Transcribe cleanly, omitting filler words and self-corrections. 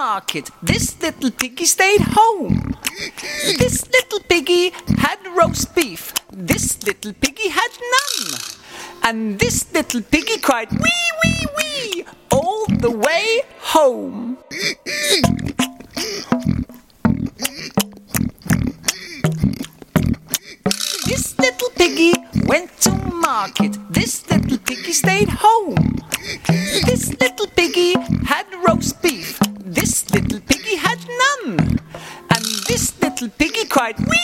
market. This little piggy stayed home. This little piggy had roast beef. This little piggy had none. And this little piggy cried wee, wee, wee all the way home. This little piggy went to market. This little piggy stayed home. This little piggy had roast beef. This little piggy had none. And this little piggy cried wee,